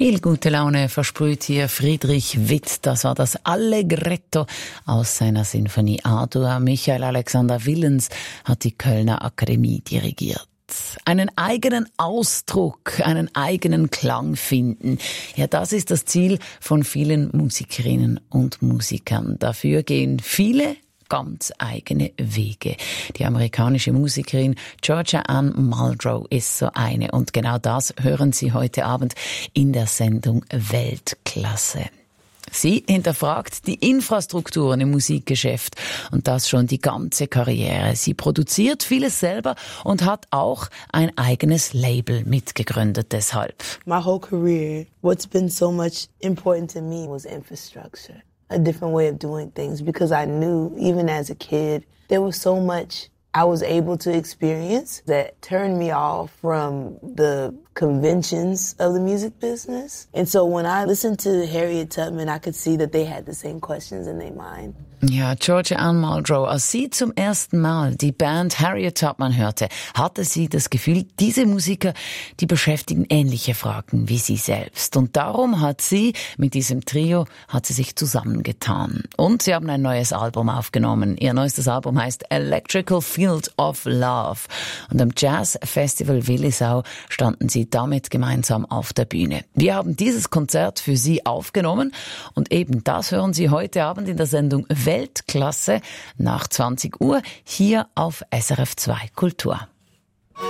Viel gute Laune versprüht hier Friedrich Witt. Das war das Allegretto aus seiner Sinfonie A-Dur. Michael Alexander Willens hat die Kölner Akademie dirigiert. Einen eigenen Ausdruck, einen eigenen Klang finden. Ja, das ist das Ziel von vielen Musikerinnen und Musikern. Dafür gehen viele ganz eigene Wege. Die amerikanische Musikerin Georgia Ann Muldrow ist so eine. Und genau das hören Sie heute Abend in der Sendung Weltklasse. Sie hinterfragt die Infrastrukturen im Musikgeschäft und das schon die ganze Karriere. Sie produziert vieles selber und hat auch ein eigenes Label mitgegründet deshalb. My whole career, what's been so much important to me was infrastructure. A different way of doing things, because I knew even as a kid there was so much I was able to experience that turned me off from the conventions of the music business. And so when I listened to Harriet Tubman, I could see that they had the same questions in their mind. Ja, Georgia Ann Muldrow, als sie zum ersten Mal die Band Harriet Tubman hörte, hatte sie das Gefühl, diese Musiker, die beschäftigen ähnliche Fragen wie sie selbst. Und darum hat sie mit diesem Trio sich zusammengetan. Und sie haben ein neues Album aufgenommen. Ihr neuestes Album heißt Electrical Field of Love. Und am Jazz Festival Willisau standen sie damit gemeinsam auf der Bühne. Wir haben dieses Konzert für Sie aufgenommen und eben das hören Sie heute Abend in der Sendung Weltklasse nach 20 Uhr hier auf SRF 2 Kultur.